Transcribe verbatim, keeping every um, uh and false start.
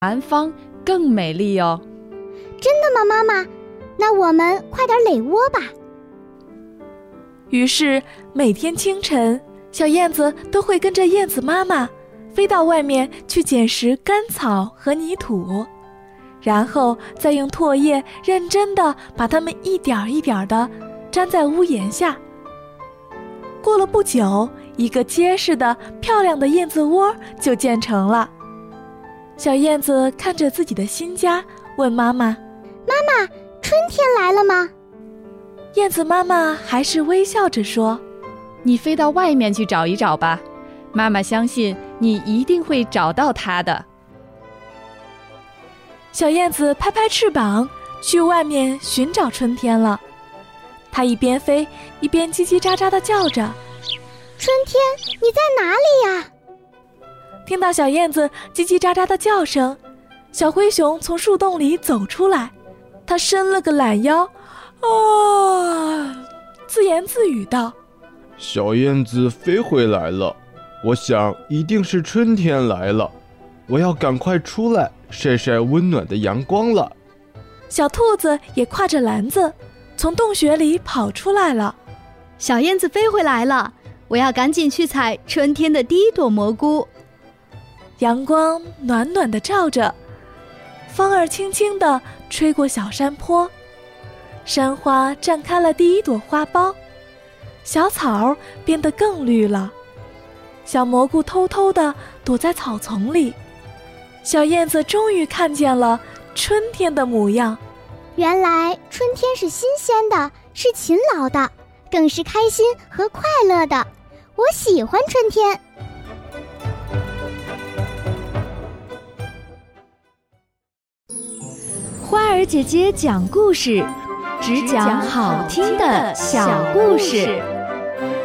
南方更美丽哦。 真的吗，妈妈？那我们快点垒窝吧。 于是每天清晨，小燕子都会跟着燕子妈妈飞到外面去捡拾干草和泥土，然后再用唾液认真地把它们一点一点地粘在屋檐下。过了不久，一个结实的漂亮的燕子窝就建成了。小燕子看着自己的新家，问妈妈： 妈妈，春天来了吗？ 燕子妈妈还是微笑着说： 你飞到外面去找一找吧，妈妈相信你一定会找到它的。 小燕子拍拍翅膀，去外面寻找春天了。它一边飞，一边叽叽喳喳地叫着： 春天，你在哪里呀？ 听到小燕子叽叽喳喳的叫声，小灰熊从树洞里走出来，它伸了个懒腰，啊，自言自语道： 小燕子飞回来了，我想一定是春天来了，我要赶快出来晒晒温暖的阳光了。 小兔子也挎着篮子从洞穴里跑出来了。 小燕子飞回来了，我要赶紧去采春天的第一朵蘑菇。 阳光暖暖地照着，风儿轻轻地吹过小山坡，山花绽开了第一朵花苞，小草变得更绿了。小蘑菇偷偷地躲在草丛里，小燕子终于看见了春天的模样。 原来春天是新鲜的，是勤劳的，更是开心和快乐的。我喜欢春天。 花儿姐姐讲故事，只讲好听的小故事。